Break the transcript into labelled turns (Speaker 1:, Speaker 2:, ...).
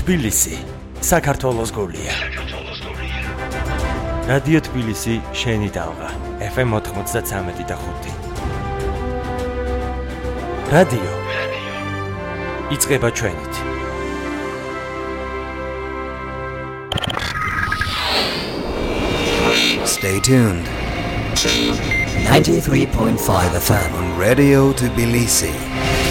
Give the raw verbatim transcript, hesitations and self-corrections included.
Speaker 1: თბილისი, საქართველოს გულია. რადიო თბილისი, შენი დალღა, ეფ ემ ოთხმოცდათრამეტი და ხუთი. რადიო იწყება ჩვენით.
Speaker 2: Stay tuned. ninety-three point five F M on Radio Tbilisi.